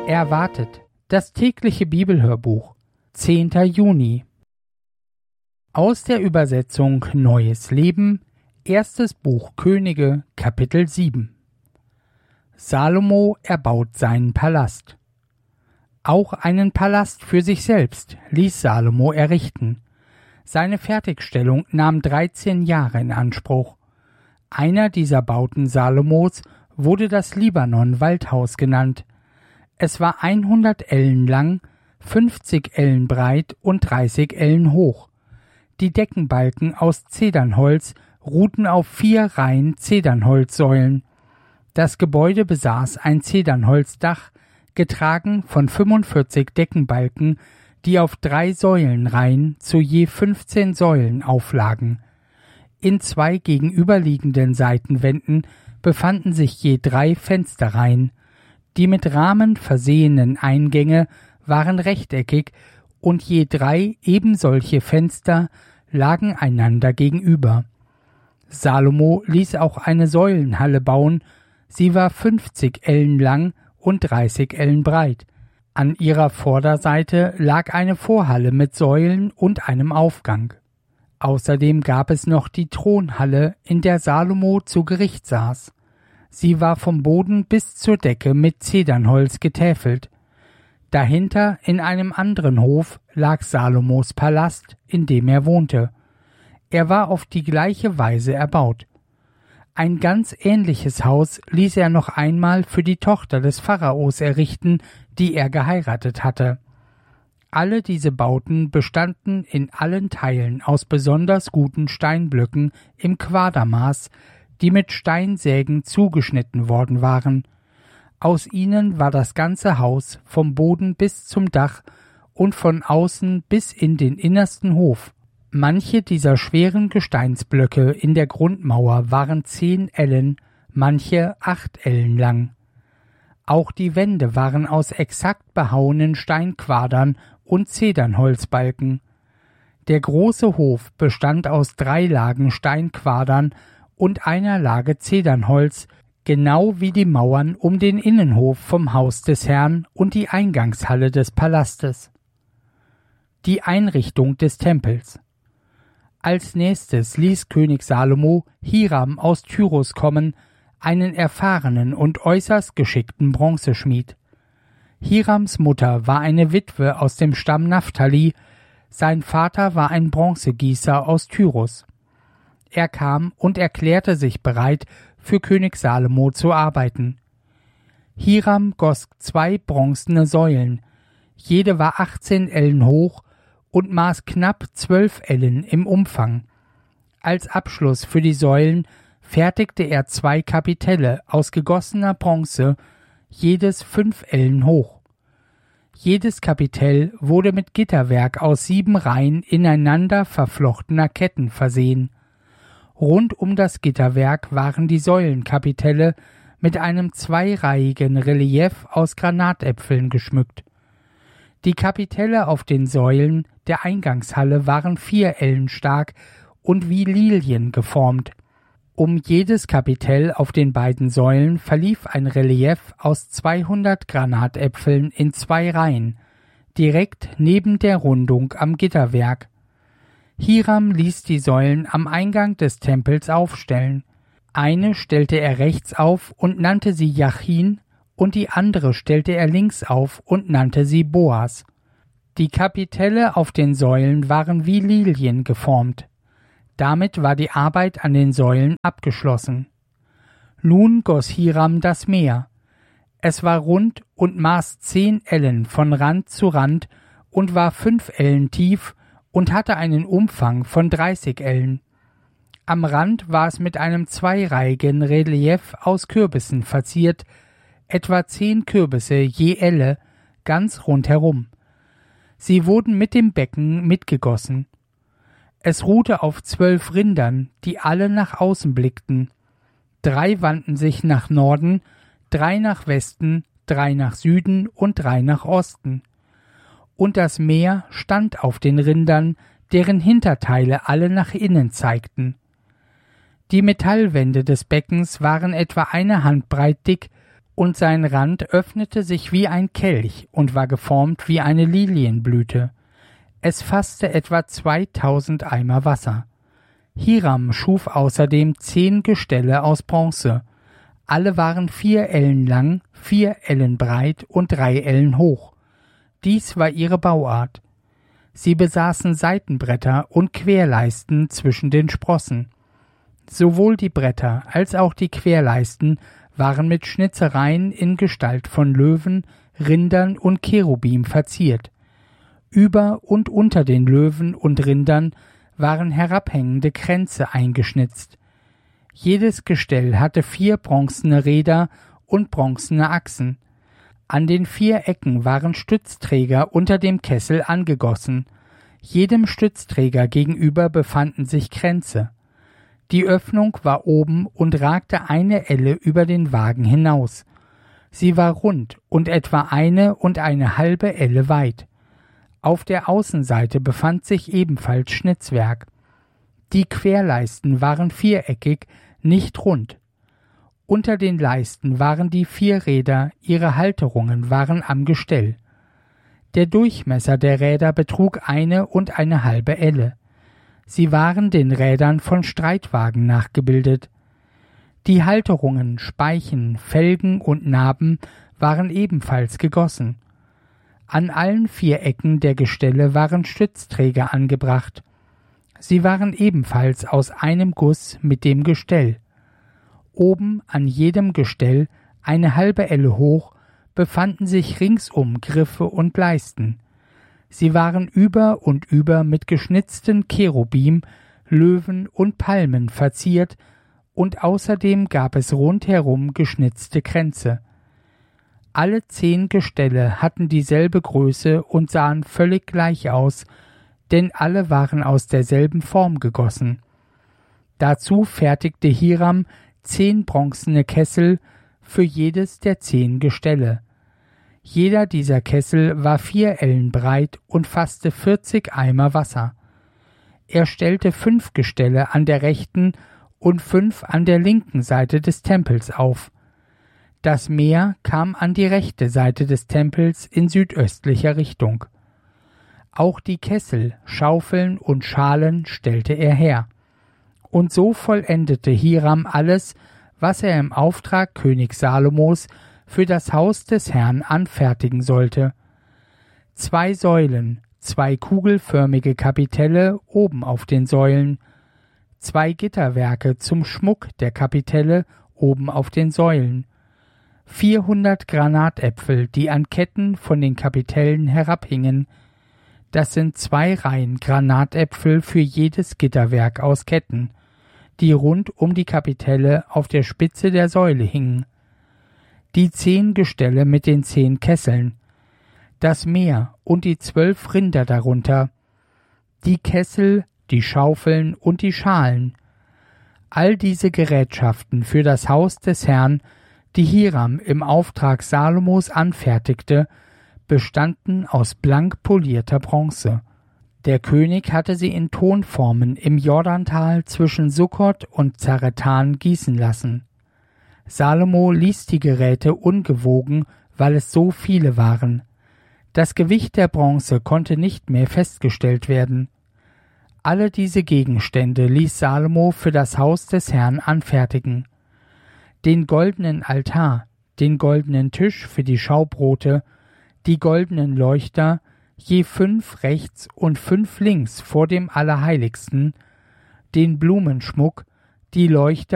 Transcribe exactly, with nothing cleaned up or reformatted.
Erwartet, das tägliche Bibelhörbuch, zehnter Juni. Aus der Übersetzung Neues Leben, erstes Buch Könige, Kapitel sieben. Salomo erbaut seinen Palast. Auch einen Palast für sich selbst ließ Salomo errichten. Seine Fertigstellung nahm dreizehn Jahre in Anspruch. Einer dieser Bauten Salomos wurde das Libanon-Waldhaus genannt. Es war hundert Ellen lang, fünfzig Ellen breit und dreißig Ellen hoch. Die Deckenbalken aus Zedernholz ruhten auf vier Reihen Zedernholzsäulen. Das Gebäude besaß ein Zedernholzdach, getragen von fünfundvierzig Deckenbalken, die auf drei Säulenreihen zu je fünfzehn Säulen auflagen. In zwei gegenüberliegenden Seitenwänden befanden sich je drei Fensterreihen. Die mit Rahmen versehenen Eingänge waren rechteckig und je drei ebensolche Fenster lagen einander gegenüber. Salomo ließ auch eine Säulenhalle bauen, sie war fünfzig Ellen lang und dreißig Ellen breit. An ihrer Vorderseite lag eine Vorhalle mit Säulen und einem Aufgang. Außerdem gab es noch die Thronhalle, in der Salomo zu Gericht saß. Sie war vom Boden bis zur Decke mit Zedernholz getäfelt. Dahinter, in einem anderen Hof, lag Salomos Palast, in dem er wohnte. Er war auf die gleiche Weise erbaut. Ein ganz ähnliches Haus ließ er noch einmal für die Tochter des Pharaos errichten, die er geheiratet hatte. Alle diese Bauten bestanden in allen Teilen aus besonders guten Steinblöcken im Quadermaß, die mit Steinsägen zugeschnitten worden waren. Aus ihnen war das ganze Haus vom Boden bis zum Dach und von außen bis in den innersten Hof. Manche dieser schweren Gesteinsblöcke in der Grundmauer waren zehn Ellen, manche acht Ellen lang. Auch die Wände waren aus exakt behauenen Steinquadern und Zedernholzbalken. Der große Hof bestand aus drei Lagen Steinquadern und einer Lage Zedernholz, genau wie die Mauern um den Innenhof vom Haus des Herrn und die Eingangshalle des Palastes. Die Einrichtung des Tempels. Als nächstes ließ König Salomo Hiram aus Tyrus kommen, einen erfahrenen und äußerst geschickten Bronzeschmied. Hirams Mutter war eine Witwe aus dem Stamm Naphtali, sein Vater war ein Bronzegießer aus Tyrus. Er kam und erklärte sich bereit, für König Salomo zu arbeiten. Hiram goss zwei bronzene Säulen, jede war achtzehn Ellen hoch und maß knapp zwölf Ellen im Umfang. Als Abschluss für die Säulen fertigte er zwei Kapitelle aus gegossener Bronze, jedes fünf Ellen hoch. Jedes Kapitell wurde mit Gitterwerk aus sieben Reihen ineinander verflochtener Ketten versehen. Rund um das Gitterwerk waren die Säulenkapitelle mit einem zweireihigen Relief aus Granatäpfeln geschmückt. Die Kapitelle auf den Säulen der Eingangshalle waren vier Ellen stark und wie Lilien geformt. Um jedes Kapitell auf den beiden Säulen verlief ein Relief aus zweihundert Granatäpfeln in zwei Reihen, direkt neben der Rundung am Gitterwerk. Hiram ließ die Säulen am Eingang des Tempels aufstellen. Eine stellte er rechts auf und nannte sie Jachin, und die andere stellte er links auf und nannte sie Boas. Die Kapitelle auf den Säulen waren wie Lilien geformt. Damit war die Arbeit an den Säulen abgeschlossen. Nun goss Hiram das Meer. Es war rund und maß zehn Ellen von Rand zu Rand und war fünf Ellen tief und hatte einen Umfang von dreißig Ellen. Am Rand war es mit einem zweireihigen Relief aus Kürbissen verziert, etwa zehn Kürbisse je Elle, ganz rundherum. Sie wurden mit dem Becken mitgegossen. Es ruhte auf zwölf Rindern, die alle nach außen blickten. Drei wandten sich nach Norden, drei nach Westen, drei nach Süden und drei nach Osten. Und das Meer stand auf den Rindern, deren Hinterteile alle nach innen zeigten. Die Metallwände des Beckens waren etwa eine Handbreit dick und sein Rand öffnete sich wie ein Kelch und war geformt wie eine Lilienblüte. Es fasste etwa zweitausend Eimer Wasser. Hiram schuf außerdem zehn Gestelle aus Bronze. Alle waren vier Ellen lang, vier Ellen breit und drei Ellen hoch. Dies war ihre Bauart. Sie besaßen Seitenbretter und Querleisten zwischen den Sprossen. Sowohl die Bretter als auch die Querleisten waren mit Schnitzereien in Gestalt von Löwen, Rindern und Cherubim verziert. Über und unter den Löwen und Rindern waren herabhängende Kränze eingeschnitzt. Jedes Gestell hatte vier bronzene Räder und bronzene Achsen. An den vier Ecken waren Stützträger unter dem Kessel angegossen. Jedem Stützträger gegenüber befanden sich Kränze. Die Öffnung war oben und ragte eine Elle über den Wagen hinaus. Sie war rund und etwa eine und eine halbe Elle weit. Auf der Außenseite befand sich ebenfalls Schnitzwerk. Die Querleisten waren viereckig, nicht rund. Unter den Leisten waren die vier Räder, ihre Halterungen waren am Gestell. Der Durchmesser der Räder betrug eine und eine halbe Elle. Sie waren den Rädern von Streitwagen nachgebildet. Die Halterungen, Speichen, Felgen und Naben waren ebenfalls gegossen. An allen vier Ecken der Gestelle waren Stützträger angebracht. Sie waren ebenfalls aus einem Guss mit dem Gestell. Oben an jedem Gestell, eine halbe Elle hoch, befanden sich ringsum Griffe und Leisten. Sie waren über und über mit geschnitzten Cherubim, Löwen und Palmen verziert, und außerdem gab es rundherum geschnitzte Kränze. Alle zehn Gestelle hatten dieselbe Größe und sahen völlig gleich aus, denn alle waren aus derselben Form gegossen. Dazu fertigte Hiram zehn bronzene Kessel für jedes der zehn Gestelle. Jeder dieser Kessel war vier Ellen breit und fasste vierzig Eimer Wasser. Er stellte fünf Gestelle an der rechten und fünf an der linken Seite des Tempels auf. Das Meer kam an die rechte Seite des Tempels in südöstlicher Richtung. Auch die Kessel, Schaufeln und Schalen stellte er her. Und so vollendete Hiram alles, was er im Auftrag König Salomos für das Haus des Herrn anfertigen sollte. Zwei Säulen, zwei kugelförmige Kapitelle oben auf den Säulen, zwei Gitterwerke zum Schmuck der Kapitelle oben auf den Säulen, vierhundert Granatäpfel, die an Ketten von den Kapitellen herabhingen. Das sind zwei Reihen Granatäpfel für jedes Gitterwerk aus Ketten, die rund um die Kapitelle auf der Spitze der Säule hingen. Die zehn Gestelle mit den zehn Kesseln, das Meer und die zwölf Rinder darunter, die Kessel, die Schaufeln und die Schalen. All diese Gerätschaften für das Haus des Herrn, die Hiram im Auftrag Salomos anfertigte, bestanden aus blank polierter Bronze. Der König hatte sie in Tonformen im Jordantal zwischen Sukkot und Zaretan gießen lassen. Salomo ließ die Geräte ungewogen, weil es so viele waren. Das Gewicht der Bronze konnte nicht mehr festgestellt werden. Alle diese Gegenstände ließ Salomo für das Haus des Herrn anfertigen. Den goldenen Altar, den goldenen Tisch für die Schaubrote, die goldenen Leuchter, je fünf rechts und fünf links vor dem Allerheiligsten, den Blumenschmuck, die Leuchter